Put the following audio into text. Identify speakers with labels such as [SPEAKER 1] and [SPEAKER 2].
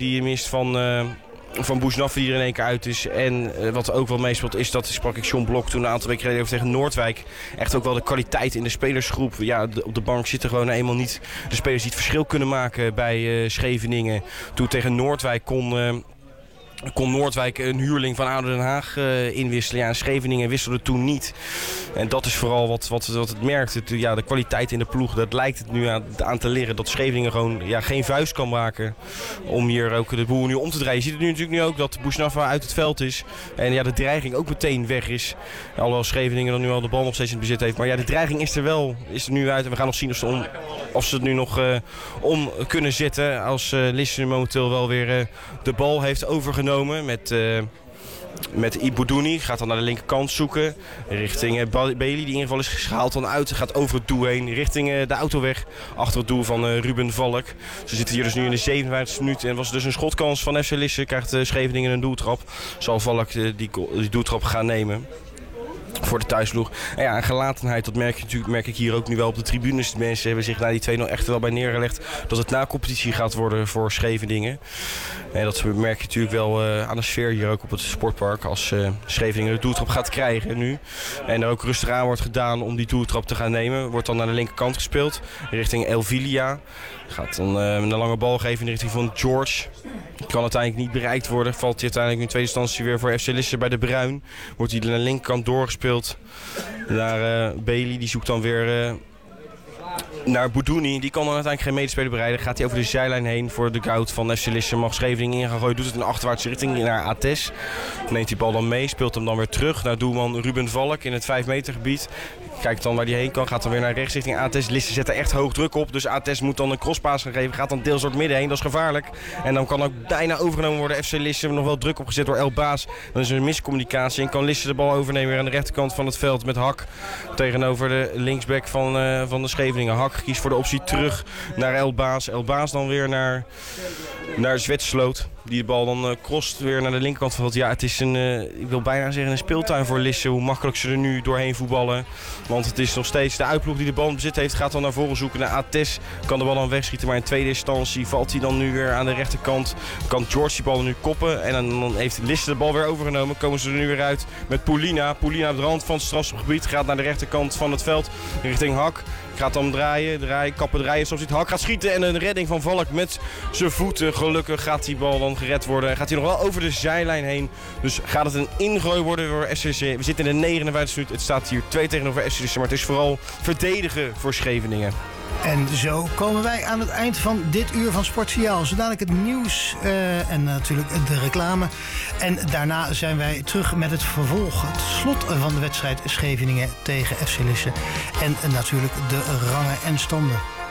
[SPEAKER 1] die je mist van Boesnaffer die er in één keer uit is. En wat ook wel meespeelt is, dat sprak ik John Blok toen een aantal weken geleden over tegen Noordwijk. Echt ook wel de kwaliteit in de spelersgroep. Ja, op de bank zitten gewoon eenmaal niet de spelers die het verschil kunnen maken bij Scheveningen. Toen tegen Noordwijk kon Noordwijk een huurling van ADO Den Haag inwisselen. Ja, en Scheveningen wisselde toen niet. En dat is vooral wat het merkt. De kwaliteit in de ploeg, dat lijkt het nu aan te leren. Dat Scheveningen gewoon geen vuist kan maken om hier ook de boel nu om te draaien. Je ziet het nu natuurlijk ook dat Boesnaffer uit het veld is. En de dreiging ook meteen weg is. Alhoewel Scheveningen dan nu al de bal nog steeds in het bezit heeft. Maar de dreiging is er nu uit. En we gaan nog zien of ze het nu nog om kunnen zetten. Als Lisse momenteel wel weer de bal heeft overgenomen. Met Iboudouni. Gaat dan naar de linkerkant zoeken. Richting Bailey, die in ieder geval is gehaald dan uit. Gaat over het doel heen. Richting de autoweg. Achter het doel van Ruben Valk. Ze zitten hier dus nu in de 57e minuut. En was dus een schotkans van FC Lisse. Krijgt Scheveningen een doeltrap. Zal Valk die doeltrap gaan nemen. Voor de thuisploeg. En gelatenheid, dat merk ik hier ook nu wel op de tribunes. De mensen hebben zich na die 2-0 echt wel bij neergelegd dat het na competitie gaat worden voor Scheveningen. En dat merk je natuurlijk wel aan de sfeer hier ook op het sportpark. Als Scheveningen de doeltrap gaat krijgen nu. En er ook rustig aan wordt gedaan om die doeltrap te gaan nemen. Wordt dan naar de linkerkant gespeeld. Richting Elvilia. Gaat dan een lange bal geven in de richting van George. Kan uiteindelijk niet bereikt worden. Valt hij uiteindelijk in tweede instantie weer voor FC Lisse bij de Bruin. Wordt hij naar de linkerkant doorgespeeld. Naar Bailey. Die zoekt dan weer naar Boudouni. Die kan dan uiteindelijk geen medespeler bereiden. Gaat hij over de zijlijn heen voor de goud van FC Lisse. Mag Scheveningen in gaan gooien. Doet het in de achterwaartse richting naar Ates. Neemt die bal dan mee. Speelt hem dan weer terug naar doelman Ruben Valk in het 5 meter gebied. Kijkt dan waar hij heen kan. Gaat dan weer naar rechts richting Ates. Lisse zet er echt hoog druk op. Dus Ates moet dan een crosspaas gaan geven. Gaat dan deels door het midden heen. Dat is gevaarlijk. En dan kan ook bijna overgenomen worden. FC Lisse nog wel druk opgezet door El Baas. Dan is er een miscommunicatie. En kan Lisse de bal overnemen weer aan de rechterkant van het veld. Met Hak tegenover de linksback van de Scheveningen. Hak kiest voor de optie terug naar El Baas. El Baas dan weer naar Zwetsloot. Die de bal dan crosst weer naar de linkerkant van het veld. Ja, het is ik wil bijna zeggen een speeltuin voor Lisse. Hoe makkelijk ze er nu doorheen voetballen. Want het is nog steeds de uitploeg die de bal in bezit heeft. Gaat dan naar voren zoeken naar Ates. Kan de bal dan wegschieten. Maar in tweede instantie valt hij dan nu weer aan de rechterkant. Kan George die bal nu koppen. En dan heeft Lisse de bal weer overgenomen. Komen ze er nu weer uit met Poulina. Poulina op de rand van het strafschopgebied. Gaat naar de rechterkant van het veld. Richting Hak. Gaat dan draaien. Soms ziet Hak gaat schieten. En een redding van Valk met zijn voeten. Gelukkig gaat die bal dan gered worden. Gaat hij nog wel over de zijlijn heen. Dus gaat het een ingooi worden voor SCC. We zitten in de 59e minuut. Het staat hier 2-0 SCC. Maar het is vooral verdedigen voor Scheveningen.
[SPEAKER 2] En zo komen wij aan het eind van dit uur van Sportsignaal. Zo dadelijk het nieuws en natuurlijk de reclame. En daarna zijn wij terug met het vervolg. Het slot van de wedstrijd Scheveningen tegen FC Lisse. En natuurlijk de rangen en standen.